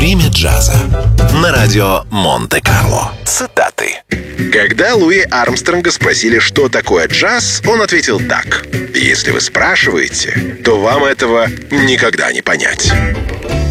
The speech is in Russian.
Время джаза на радио Монте-Карло. Цитаты. Когда Луи Армстронга спросили, что такое джаз, он ответил так: «Если вы спрашиваете, то вам этого никогда не понять».